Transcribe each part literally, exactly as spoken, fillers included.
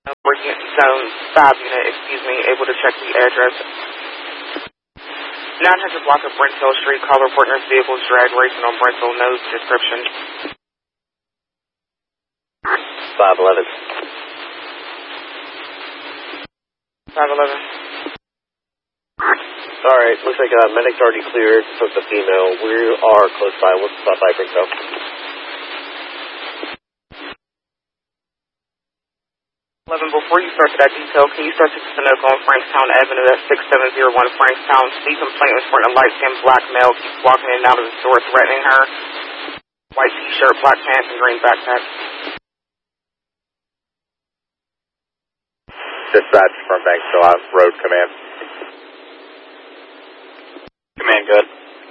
Working zone five unit, excuse me, able to check the address. nine hundred block of Brent Hill Street, call report nurse vehicles drag racing on Brent Hill, no description. five eleven. five eleven. Alright, looks like uh, medic's already cleared, took the female. We are close by. What's the by Brent Hill? eleven, before you start that detail, can you start to Sunoco on Frankstown Avenue at six seven zero one Frankstown? C complaint was for a light-skinned black male keeps walking in and out of the store threatening her. White t-shirt, black pants, and green backpack. Dispatch from Banksville Road Command. Command, good.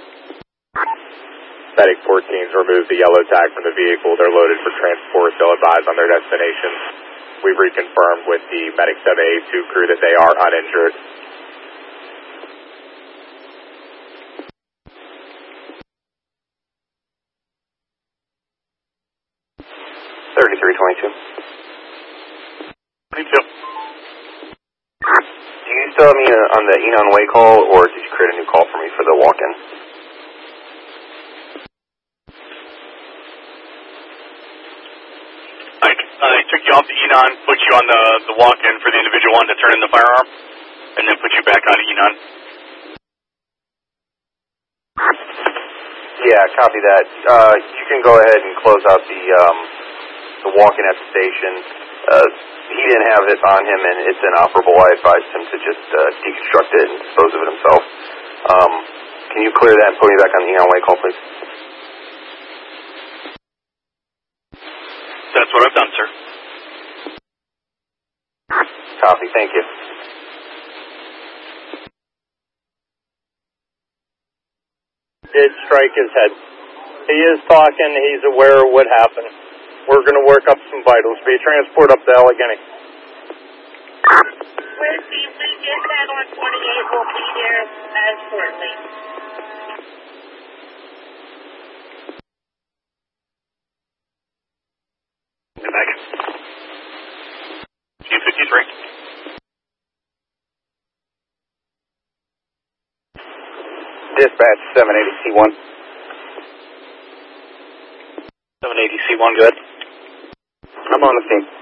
Medic fourteens removed the yellow tag from the vehicle. They're loaded for transport. They'll advise on their destination. We've reconfirmed with the Medic seven eighty-two crew that they are uninjured. thirty-three twenty-two. twenty-two. Do you still have me uh, on the Enon Way call, or did you create a new call for me for the walk-in? I, I took you off the Enon, put you on the, the walk-in for the individual one to turn in the firearm, and then put you back on Enon. Yeah, copy that. Uh, you can go ahead and close out the um, the walk-in at the station. Uh, he didn't have this on him, and it's inoperable. I advised him to just uh, deconstruct it and dispose of it himself. Um, can you clear that and put me back on the Enon Way call, please? That's what I've done, sir. Copy, thank you. Did strike his head. He is talking, he's aware of what happened. We're going to work up some vitals. Be transport up to Allegheny. Whiskey, we get that on twenty-eight. We'll be there as shortly. Get back. G fifty-three. Dispatch seven eighty C one. seven eighty C one, good. I'm on the scene.